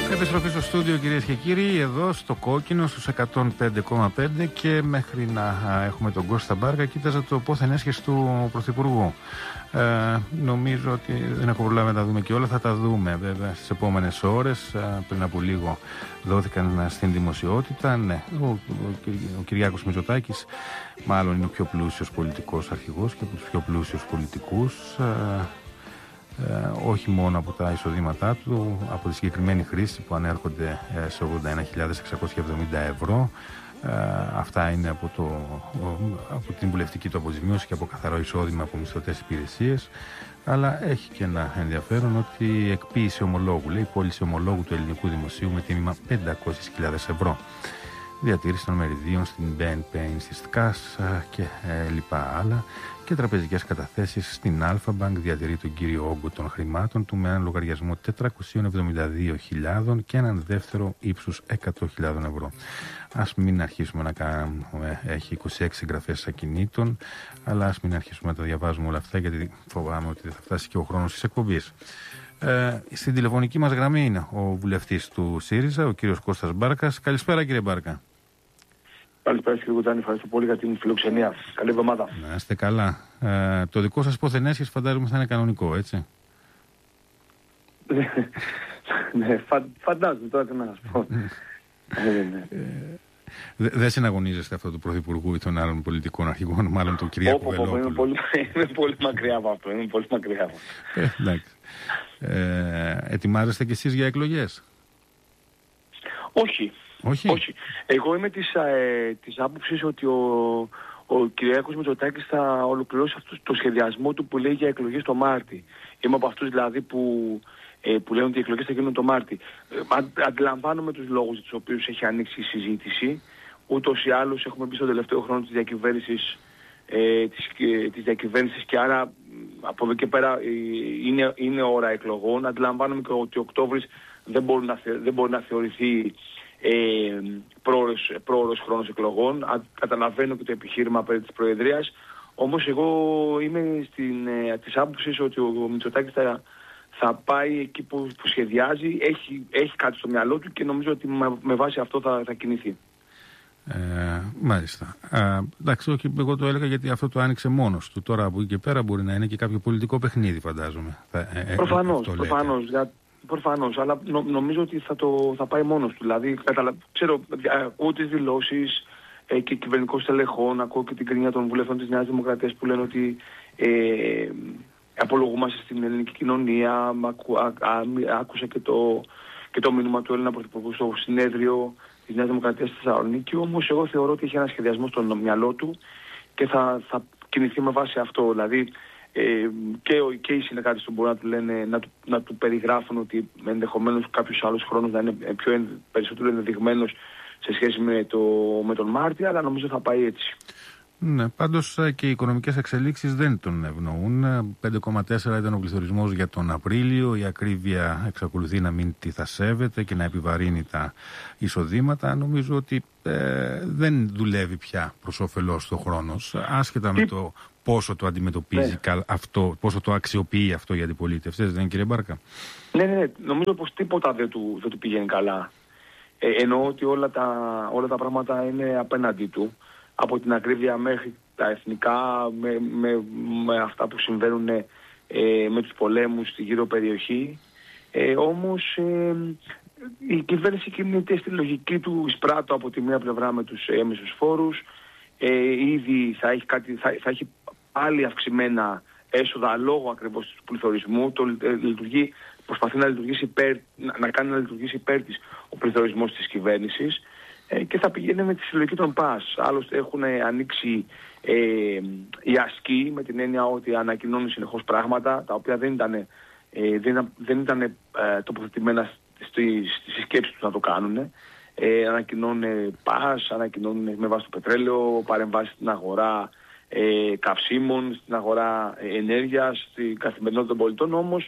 Επιστροφή στο στούντιο, κυρίες και κύριοι, εδώ στο Κόκκινο στους 105,5 και μέχρι να έχουμε τον Κώστα Μπάρκα κοίταζα το πόθεν έσχεση του Πρωθυπουργού. Νομίζω ότι δεν έχω προλάβει να τα δούμε και όλα, θα τα δούμε βέβαια στις επόμενες ώρες. Πριν από λίγο δόθηκαν στην δημοσιότητα. Ναι, ο Κυριάκος Μητσοτάκης μάλλον είναι ο πιο πλούσιος πολιτικός αρχηγός και από τους πιο πλούσιους πολιτικούς. Όχι μόνο από τα εισοδήματά του, από τη συγκεκριμένη χρήση που ανέρχονται σε 81.670 ευρώ. Αυτά είναι από την βουλευτική του αποζημίωση και από καθαρό εισόδημα από μισθωτές υπηρεσίες. Αλλά έχει και ένα ενδιαφέρον ότι η εκποίηση ομολόγου, λέει, η πώληση ομολόγου του ελληνικού δημοσίου με τίμημα 500.000 ευρώ. Διατήρηση των μεριδίων στην BNP, στη ΣΚΑΣ και λοιπά άλλα. Και τραπεζικές καταθέσεις στην Alpha Bank διατηρεί τον κύριο όγκο των χρημάτων του με έναν λογαριασμό 472.000 και έναν δεύτερο ύψους 100.000 ευρώ. Ας μην αρχίσουμε να κάνουμε, έχει 26 εγγραφές ακινήτων, αλλά ας μην αρχίσουμε να τα διαβάζουμε όλα αυτά, γιατί φοβάμαι ότι δεν θα φτάσει και ο χρόνος της εκπομπής. Στην τηλεφωνική μας γραμμή είναι ο βουλευτής του ΣΥΡΙΖΑ, ο κύριος Κώστας Μπάρκας. Καλησπέρα, κύριε Μπάρκα. Καλησπέρα κύριε Κουτάνη, ευχαριστώ πολύ για την φιλοξενία. Καλή εβδομάδα. Να είστε καλά. Το δικό σας πόθεν έσχεση φαντάζομαι θα είναι κανονικό, έτσι? Ναι, φαντάζομαι τώρα τι να σας πω. Δεν συναγωνίζεστε αυτό του Πρωθυπουργού ή των άλλων πολιτικών αρχηγών, μάλλον του Κυριάκου Βελόπουλου? Είμαι πολύ μακριά από αυτό. Εντάξει. Ετοιμάζεστε κι εσείς για εκλογές? Όχι. Εγώ είμαι της άποψης ότι ο Κυριάκος Μητσοτάκης θα ολοκληρώσει αυτό το σχεδιασμό του που λέει για εκλογές το Μάρτι. Είμαι από αυτούς δηλαδή που λένε ότι οι εκλογές θα γίνουν το Μάρτι. Αντιλαμβάνομαι τους λόγους τους οποίους έχει ανοίξει η συζήτηση. Ούτως ή άλλως έχουμε μπει στο τελευταίο χρόνο της διακυβέρνησης και άρα από εδώ και πέρα είναι ώρα εκλογών. Αντιλαμβάνομαι και ότι ο Οκτώβρης δεν μπορεί να θεωρηθεί πρόωρος χρόνος εκλογών. Καταλαβαίνω και το επιχείρημα περί της Προεδρίας. Όμως εγώ είμαι της άποψης ότι ο Μητσοτάκης θα πάει εκεί που σχεδιάζει, έχει κάτι στο μυαλό του και νομίζω ότι με βάση αυτό θα κινηθεί. Μάλιστα. Εντάξει, εγώ το έλεγα γιατί αυτό το άνοιξε μόνος του. Τώρα από εκεί και πέρα μπορεί να είναι και κάποιο πολιτικό παιχνίδι, φαντάζομαι. Προφανώς, αλλά νομίζω ότι θα πάει μόνος του. Δηλαδή, ακούω τις δηλώσεις και κυβερνητικών στελεχών, ακούω και την κρίνια των βουλευτών της Νέας Δημοκρατίας που λένε ότι απολογούμαστε στην ελληνική κοινωνία. Άκουσα και το μήνυμα του Έλληνα Πρωθυπουργού στο συνέδριο της Νέας Δημοκρατίας στη Θεσσαλονίκη. Όμως εγώ θεωρώ ότι έχει ένα σχεδιασμό στο μυαλό του και θα κινηθεί με βάση αυτό. Δηλαδή, και οι συνεργάτες του μπορούν να του λένε, να του περιγράφουν ότι ενδεχομένως κάποιος άλλος χρόνος να είναι περισσότερο ενδεδειγμένος σε σχέση με τον Μάρτιο, αλλά νομίζω θα πάει έτσι. Ναι, πάντως και οι οικονομικές εξελίξεις δεν τον ευνοούν. 5,4 ήταν ο πληθωρισμός για τον Απρίλιο. Η ακρίβεια εξακολουθεί να μην τυθασεύεται και να επιβαρύνει τα εισοδήματα. Νομίζω ότι δεν δουλεύει πια προς όφελός του ο χρόνος, άσχετα με το πόσο το αντιμετωπίζει αυτό, πόσο το αξιοποιεί αυτό για αντιπολίτευτες, δεν είναι, κύριε Μπάρκα? Ναι. Νομίζω πως τίποτα δεν του πηγαίνει καλά. Εννοώ ότι όλα τα πράγματα είναι απέναντί του. Από την ακρίβεια μέχρι τα εθνικά, με αυτά που συμβαίνουν με τους πολέμους στη γύρω περιοχή. Όμως η κυβέρνηση κινείται στη λογική του εισπράττω από τη μία πλευρά με τους έμεσους φόρους. Ήδη θα έχει πάλι αυξημένα έσοδα λόγω ακριβώς του πληθωρισμού. Προσπαθεί να κάνει να λειτουργήσει υπέρ της ο πληθωρισμός της κυβέρνησης. Και θα πηγαίνει με τη συλλογική των ΠΑΣ. Άλλωστε έχουν ανοίξει οι ασκοί με την έννοια ότι ανακοινώνουν συνεχώς πράγματα τα οποία δεν ήταν τοποθετημένα στις σκέψεις τους να το κάνουν. Ανακοινώνουν ΠΑΣ, ανακοινώνουν με βάση το πετρέλαιο, παρεμβάσεις στην αγορά καυσίμων, στην αγορά ενέργειας, στην καθημερινότητα των πολιτών. Όμως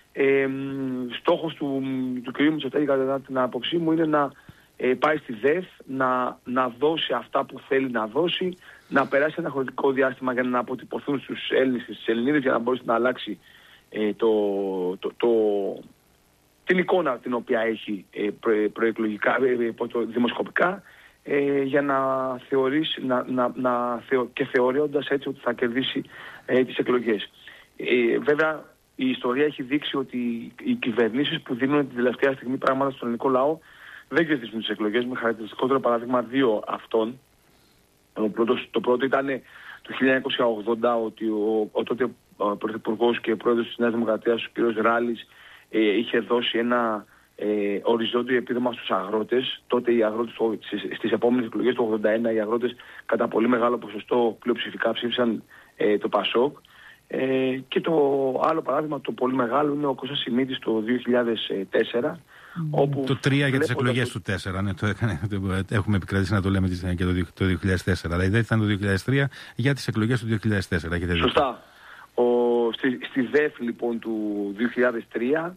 στόχος του κ. Μητσοτάκη, κατά την άποψή μου, είναι να πάει στη ΔΕΘ, να δώσει αυτά που θέλει να δώσει, να περάσει ένα χρονικό διάστημα για να αποτυπωθούν στους Έλληνες και στις Ελληνίδες, για να μπορέσει να αλλάξει την εικόνα την οποία έχει προεκλογικά, δημοσκοπικά, για να θεωρήσει και θεωρώντας έτσι ότι θα κερδίσει τις εκλογές. Βέβαια, η ιστορία έχει δείξει ότι οι κυβερνήσεις που δίνουν την τελευταία στιγμή πράγματα στον ελληνικό λαό δεν κερδίζουν τις εκλογές, με χαρακτηριστικότερο παράδειγμα δύο αυτών. Το πρώτο ήταν το 1980, ότι ο τότε πρωθυπουργός και πρόεδρος της Νέας Δημοκρατίας, ο κ. Ράλης, είχε δώσει ένα οριζόντιο επίδομα στους αγρότες. Τότε οι αγρότες στις επόμενες εκλογές του 1981, οι αγρότες κατά πολύ μεγάλο ποσοστό πλειοψηφικά ψήφισαν το ΠΑΣΟΚ. Και το άλλο παράδειγμα, το πολύ μεγάλο, είναι ο Κώστας Σιμίτης το 2004. Όπου το 3 για τις εκλογές του 4, ναι, έχουμε επικρατήσει να το λέμε και το 2004. Δηλαδή δεν ήταν το 2003 για τις εκλογές του 2004. Σωστά. Στη ΔΕΦ λοιπόν του 2003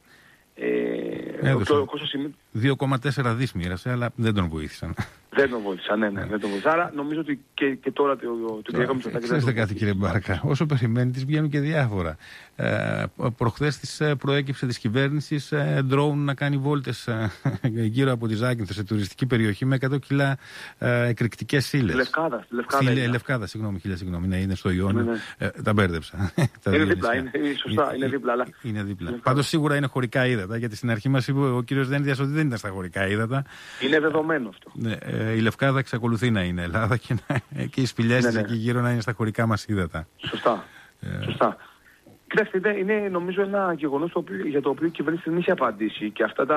ο Κώστας Σιμίτης 2,4 δις μοίρασε, αλλά δεν τον βοήθησαν. Δεν τον βοήθησαν, ναι. Δεν τον βοήθησαν. Άρα νομίζω ότι και τώρα το Κυριάκο Μητσοτάκη. Ξέρετε κάτι, κύριε Μπάρκα, όσο περιμένει τις βγαίνουν και διάφορα. Προχθές της προέκυψε της κυβέρνησης drone να κάνει βόλτες γύρω από τη Ζάκυνθο σε τουριστική περιοχή με 100 κιλά εκρηκτικές ύλες. Λευκάδα, συγγνώμη, ναι, είναι στο Ιόνιο. Τα μπέρδεψα. Είναι δίπλα, σωστά, είναι δίπλα. Είναι δίπλα. Πάντως σίγουρα είναι χωρικά ύδατα, γιατί στην αρχή μας είπε ο κύριος Δένδιας ότι δεν ήταν στα χωρικά ύδατα. Είναι δεδομένο αυτό. Η Λευκάδα εξακολουθεί να είναι Ελλάδα και οι σπηλιές της εκεί γύρω να είναι στα χωρικά μας ύδατα. Σωστά. Κοιτάξτε, είναι νομίζω ένα γεγονός για το οποίο η κυβέρνηση δεν είχε απαντήσει, και αυτά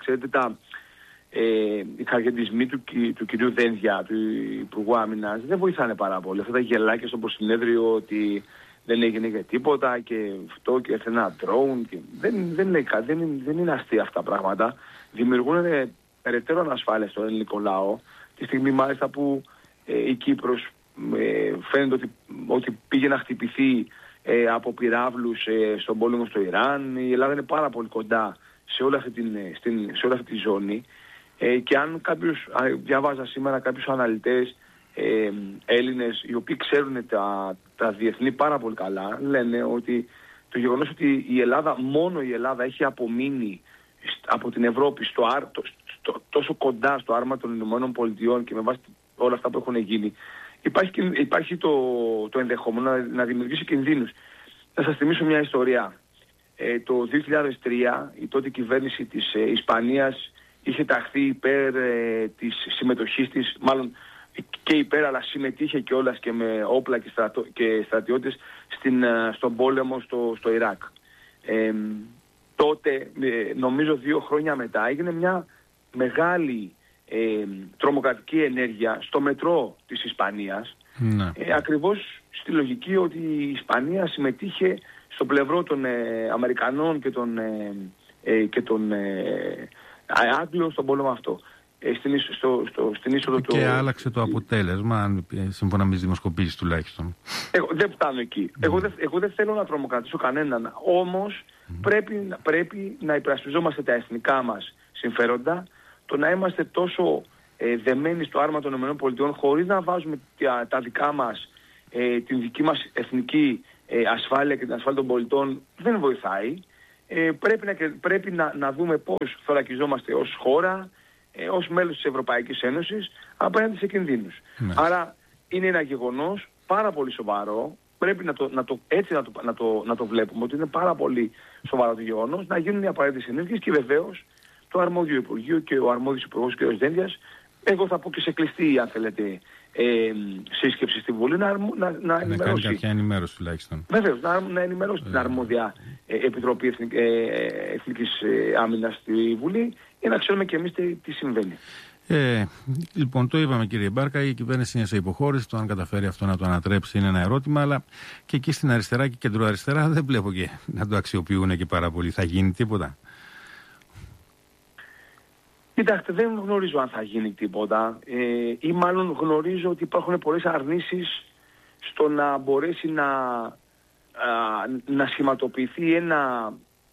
οι χαρακτηρισμοί του κυρίου Δένδια, του Υπουργού Άμυνας, δεν βοηθάνε πάρα πολύ. Αυτά τα γελάκια στο προσυνέδριο ότι δεν έγινε για τίποτα και αυτό και έρθε ένα drone. Δεν είναι αστεία αυτά τα πράγματα. Δημιουργούν περαιτέρω ανασφάλεια στον ελληνικό λαό, τη στιγμή μάλιστα που η Κύπρος φαίνεται ότι πήγε να χτυπηθεί από πυράβλους στον πόλεμο στο Ιράν. Η Ελλάδα είναι πάρα πολύ κοντά σε όλη αυτή τη ζώνη, και αν διαβάζα σήμερα κάποιους αναλυτές Έλληνες, οι οποίοι ξέρουν τα διεθνή πάρα πολύ καλά, λένε ότι το γεγονός ότι μόνο η Ελλάδα έχει απομείνει από την Ευρώπη τόσο κοντά στο άρμα των Ηνωμένων Πολιτειών, και με βάση όλα αυτά που έχουν γίνει, υπάρχει το ενδεχόμενο να δημιουργήσει κινδύνους. Θα σας θυμίσω μια ιστορία. Το 2003 η τότε κυβέρνηση της Ισπανίας είχε ταχθεί υπέρ της συμμετοχής της, μάλλον και υπέρ, αλλά συμμετείχε κιόλας και με όπλα και στρατιώτες στον πόλεμο στο Ιράκ. Τότε, νομίζω 2 χρόνια μετά, έγινε μια μεγάλη τρομοκρατική ενέργεια στο μετρό της Ισπανίας, ακριβώς στη λογική ότι η Ισπανία συμμετείχε στο πλευρό των Αμερικανών και των Άγγλων στον πόλεμο αυτό. Στην είσοδο και άλλαξε το αποτέλεσμα, σύμφωνα με τις δημοσκοπήσεις τουλάχιστον. Εγώ δεν φτάνω εκεί. Εγώ δεν θέλω να τρομοκρατήσω κανέναν. Όμως πρέπει να υπερασπιζόμαστε τα εθνικά μας συμφέροντα, το να είμαστε τόσο δεμένοι στο άρμα των ΗΠΑ χωρίς να βάζουμε τα δικά μας, την δική μας εθνική ασφάλεια και την ασφάλεια των πολιτών, δεν βοηθάει. Πρέπει να δούμε πώς θωρακιζόμαστε ως χώρα, ως μέλος της Ευρωπαϊκής Ένωσης, απέναντι σε κινδύνους. Άρα είναι ένα γεγονός πάρα πολύ σοβαρό. Πρέπει να το βλέπουμε ότι είναι πάρα πολύ σοβαρό το γεγονός, να γίνουν οι απαραίτητες ενέργειες, και βεβαίως το αρμόδιο Υπουργείο και ο αρμόδιος Υπουργός κ. Δένδιας, εγώ θα πω και σε κλειστή, αν θέλετε, σύσκεψη στη Βουλή, να ενημερώσει. Να κάνει κάποια ενημέρωση τουλάχιστον. Βεβαίως, να ενημερώσει την αρμόδια Επιτροπή Εθνικής Άμυνας στη Βουλή, για να ξέρουμε και εμείς τι συμβαίνει. Λοιπόν, το είπαμε, κύριε Μπάρκα, η κυβέρνηση είναι σε υποχώρηση. Το αν καταφέρει αυτό να το ανατρέψει είναι ένα ερώτημα, αλλά και εκεί στην αριστερά και κεντροαριστερά δεν βλέπω και να το αξιοποιούν και πάρα πολύ. Θα γίνει τίποτα? Κοιτάξτε, δεν γνωρίζω αν θα γίνει τίποτα, ή μάλλον γνωρίζω ότι υπάρχουν πολλές αρνήσεις στο να μπορέσει να σχηματοποιηθεί ένα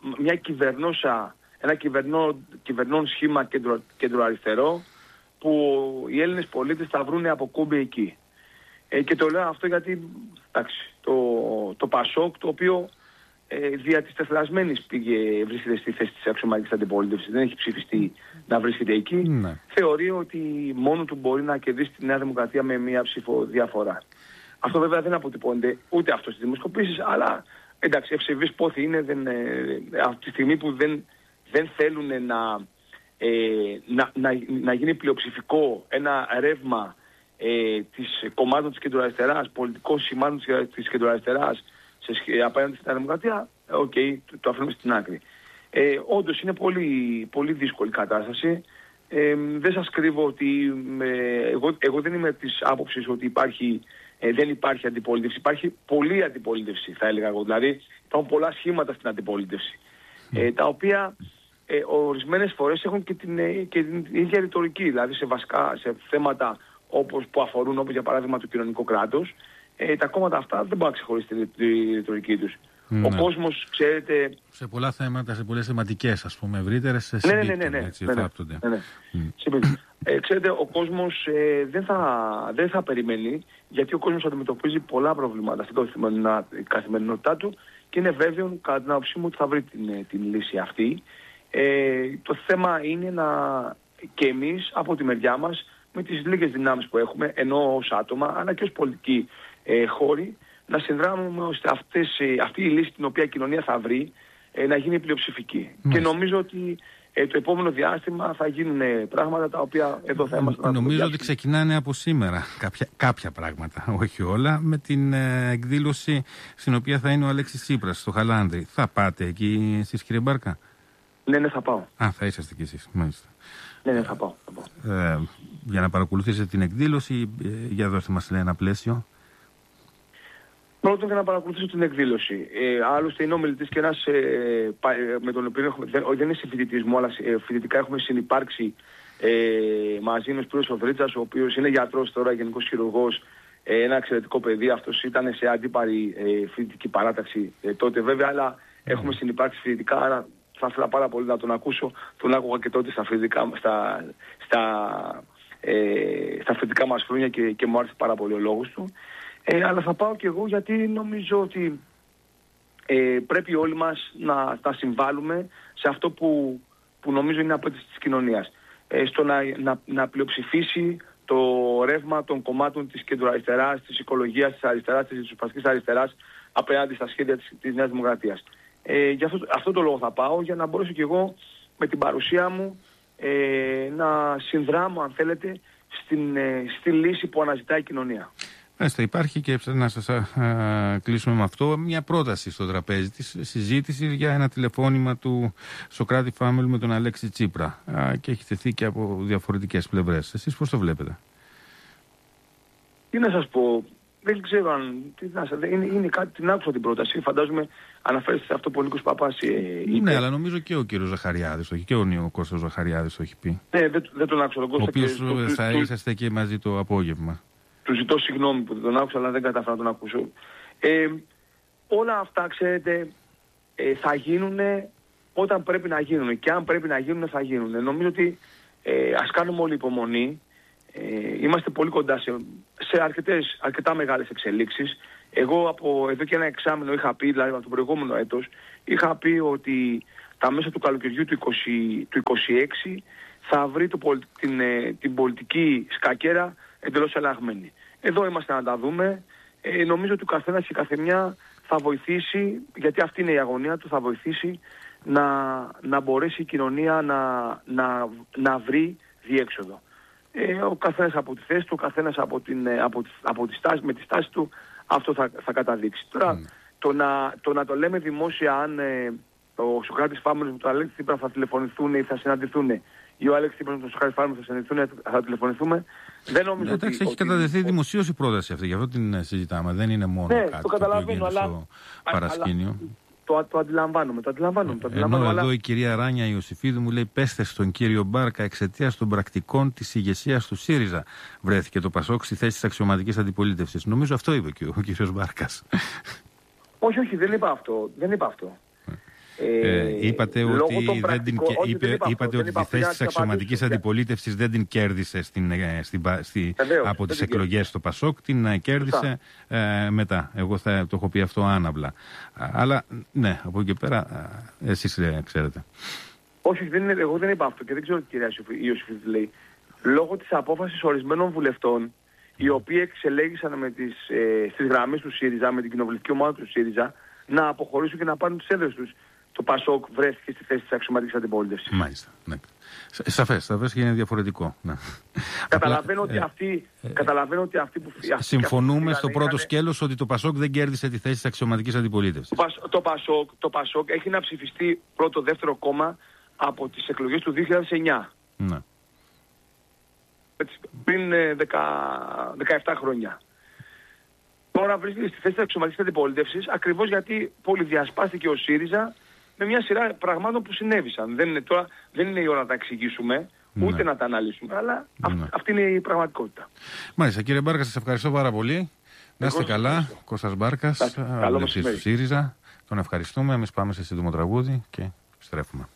κυβερνών σχήμα κεντροαριστερό, που οι Έλληνες πολίτες θα βρούνε από κούμπι εκεί. Και το λέω αυτό γιατί το ΠΑΣΟΚ, το οποίο δια της τεθλασμένης βρίσκεται στη θέση της αξιωματικής αντιπολίτευσης, δεν έχει ψηφιστεί να βρίσκεται εκεί, θεωρεί ότι μόνο του μπορεί να κερδίσει τη Νέα Δημοκρατία με μία ψήφο διαφορά. Αυτό βέβαια δεν αποτυπώνεται ούτε αυτό στις δημοσκοπήσεις, αλλά εντάξει, ευσεβείς πόθη είναι, από τη στιγμή που δεν θέλουν να γίνει πλειοψηφικό ένα ρεύμα της κομμάτων της κεντροαριστεράς, πολιτικών σημάτων της κεντροαριστεράς απέναντι στην Δημοκρατία, το αφήνουμε στην άκρη. Όντως είναι πολύ, πολύ δύσκολη κατάσταση. Δεν σας κρύβω ότι εγώ δεν είμαι της άποψης ότι δεν υπάρχει αντιπολίτευση. Υπάρχει πολλή αντιπολίτευση, θα έλεγα εγώ. Δηλαδή υπάρχουν πολλά σχήματα στην αντιπολίτευση, τα οποία ορισμένες φορές έχουν και την ίδια ρητορική. Δηλαδή σε θέματα που αφορούν, όπως για παράδειγμα το κοινωνικό κράτος, τα κόμματα αυτά δεν μπορούν να ξεχωρίσουν τη ρητορική τους. Ο κόσμος, ξέρετε... Σε πολλά θέματα, σε πολλές θεματικές, ας πούμε, ευρύτερες, συμπίπτουν. Ξέρετε, ο κόσμος δεν θα περιμένει, γιατί ο κόσμος αντιμετωπίζει πολλά προβλήματα στην καθημερινότητά του και είναι βέβαιο, κατά την άποψή μου, ότι θα βρει την λύση αυτή. Το θέμα είναι και εμείς από τη μεριά μας, με τις λίγες δυνάμεις που έχουμε, ενώ ως άτομα, αλλά και ως πολιτικοί χώροι, να συνδράμουμε ώστε αυτή η λύση την οποία η κοινωνία θα βρει να γίνει πλειοψηφική. Και νομίζω ότι το επόμενο διάστημα θα γίνουν πράγματα τα οποία εδώ θα είμαστε. Νομίζω ότι ξεκινάνε από σήμερα κάποια πράγματα, όχι όλα, με την εκδήλωση στην οποία θα είναι ο Αλέξης Τσίπρας στο Χαλάνδρι. Θα πάτε εκεί εσείς, κύριε Μπάρκα? Ναι, θα πάω. Θα είσαστε κι εσείς, μάλιστα. Ναι, θα πάω. Για να παρακολουθήσετε την εκδήλωση, για δώστε μας ένα πλαίσιο. Πρώτον, για να παρακολουθήσω την εκδήλωση. Άλλωστε είναι ο μιλητής και ένας με τον οποίο δεν είναι συμφοιτητής μου, αλλά φοιτητικά έχουμε συνυπάρξει μαζί με ο κ. Σοφρίτσας, ο οποίος είναι γιατρός τώρα, γενικός χειρουργός, ένα εξαιρετικό παιδί. Αυτός ήταν σε αντίπαρη φοιτητική παράταξη τότε βέβαια, αλλά έχουμε συνυπάρξει φοιτητικά, άρα θα ήθελα πάρα πολύ να τον ακούσω. Τον άκουγα και τότε στα φοιτητικά μας χρόνια και μου άρεσε πάρα πολύ ο λόγος του. Αλλά θα πάω και εγώ γιατί νομίζω ότι πρέπει όλοι μας να συμβάλλουμε σε αυτό που νομίζω είναι απέτηση της κοινωνίας. Στο να πλειοψηφίσει το ρεύμα των κομμάτων της κεντροαριστεράς, της οικολογίας, της αριστεράς, της ριζοσπαστικής αριστεράς απέναντι στα σχέδια της Νέας Δημοκρατίας. Για αυτό το λόγο θα πάω, για να μπορέσω και εγώ με την παρουσία μου να συνδράμω, αν θέλετε, στη λύση που αναζητάει η κοινωνία. Υπάρχει και να σας κλείσουμε με αυτό μια πρόταση στο τραπέζι της συζήτησης για ένα τηλεφώνημα του Σωκράτη Φάμελου με τον Αλέξη Τσίπρα και έχει θεθεί και από διαφορετικές πλευρές. Εσείς πώς το βλέπετε? Τι να σας πω, δεν ξέρω αν είναι κάτι, την άκουσα την πρόταση, φαντάζομαι αναφέρεστε σε αυτό που ο Νίκος Παπάς είπε. Ναι, αλλά νομίζω και ο κύριος Ζαχαριάδης και ο Κώστας Ζαχαριάδης το έχει πει. Ναι, δεν τον άκουσα τον Κώστα. Ο οποίος θα είσαστε και μαζί το απόγευμα. Του ζητώ συγγνώμη που δεν τον άκουσα, αλλά δεν κατάφερα να τον ακούσω. Όλα αυτά, ξέρετε, θα γίνουν όταν πρέπει να γίνουν. Και αν πρέπει να γίνουν, θα γίνουν. Νομίζω ότι ας κάνουμε όλη υπομονή. Είμαστε πολύ κοντά σε αρκετά μεγάλες εξελίξεις. Εγώ από εδώ και ένα εξάμηνο είχα πει, δηλαδή από το προηγούμενο έτος, είχα πει ότι τα μέσα του καλοκαιριού του 26 θα βρει την πολιτική σκακέρα εντελώς αλλαγμένη. Εδώ είμαστε να τα δούμε. Νομίζω ότι ο καθένας και η καθεμιά θα βοηθήσει, γιατί αυτή είναι η αγωνία του, θα βοηθήσει να μπορέσει η κοινωνία να βρει διέξοδο. Ο καθένας από τη θέση του, ο καθένας με τη στάση του, αυτό θα καταδείξει. Τώρα, το να το λέμε δημόσια αν ο Σωκράτης Φάμελος με τον Αλέξη Τσίπρα θα τηλεφωνηθούν ή θα συναντηθούν, ή ο Αλέξη Τσίπρας με τον Σωκράτη Φάμελο θα τηλεφωνηθούμε. Δεν νομίζω εντάξει, έχει καταδεθεί δημοσίως η πρόταση αυτή, γι' αυτό την συζητάμε. Δεν είναι μόνο κάτι το οποίο στο παρασκήνιο. Το αντιλαμβάνομαι. Ενώ εδώ η κυρία Ράνια Ιωσήφιδου μου λέει: πέστε στον κύριο Μπάρκα, εξαιτίας των πρακτικών της ηγεσίας του ΣΥΡΙΖΑ βρέθηκε το ΠΑΣΟΚ στη θέση της αξιωματικής αντιπολίτευσης. Νομίζω αυτό είπε και ο κύριος Μπάρκας. Όχι, δεν είπα αυτό. Είπατε ότι τη θέση της αξιωματικής αντιπολίτευσης δεν την κέρδισε από τις εκλογές στο ΠΑΣΟΚ, την κέρδισε μετά. Εγώ θα το έχω πει αυτό άναυλα. Αλλά ναι, από εκεί και πέρα εσείς ξέρετε. Όχι, εγώ δεν είπα αυτό και δεν ξέρω τι κυρία Ιωσήφιδη λέει. Λόγω της απόφασης ορισμένων βουλευτών, οι οποίοι εξελέγησαν στις γραμμές του ΣΥΡΙΖΑ, με την κοινοβουλευτική ομάδα του ΣΥΡΙΖΑ, να αποχωρήσουν και να πάρουν τις έδρες τους. Το ΠΑΣΟΚ βρέθηκε στη θέση της αξιωματικής αντιπολίτευσης. Μάλιστα. Ναι. Σαφές και είναι διαφορετικό. Ναι. Καταλαβαίνω ότι αυτοί που... Συμφωνούμε στο πρώτο σκέλος ότι το ΠΑΣΟΚ δεν κέρδισε τη θέση της αξιωματικής αντιπολίτευσης. Το ΠΑΣΟΚ έχει να ψηφιστεί πρώτο-δεύτερο κόμμα από τις εκλογές του 2009. Ναι. Πριν 17 χρόνια. Τώρα βρίσκεται στη θέση της αξιωματικής αντιπολίτευσης ακριβώς γιατί πολυδιασπάστηκε ο ΣΥΡΙΖΑ με μια σειρά πραγμάτων που συνέβησαν. Δεν είναι η ώρα να τα εξηγήσουμε, ούτε να τα αναλύσουμε, αλλά αυτή είναι η πραγματικότητα. Μάλιστα, κύριε Μπάρκα, σας ευχαριστώ πάρα πολύ. Να είστε καλά. Κώστας Μπάρκας, βουλευτής του ΣΥΡΙΖΑ. Τον ευχαριστούμε. Εμείς πάμε σε σύντομο τραγούδι και επιστρέφουμε.